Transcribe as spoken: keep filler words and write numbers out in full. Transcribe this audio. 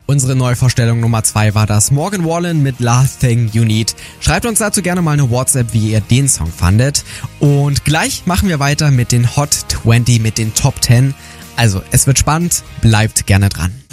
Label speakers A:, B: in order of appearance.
A: Unsere Neuvorstellung Nummer zwei war das Morgan Wallen mit Last Thing You Need. Schreibt uns dazu gerne mal eine WhatsApp, wie ihr den Song fandet. Und gleich machen wir weiter mit den Hot zwanzig, mit den Top zehn. Also, es wird spannend, bleibt gerne dran.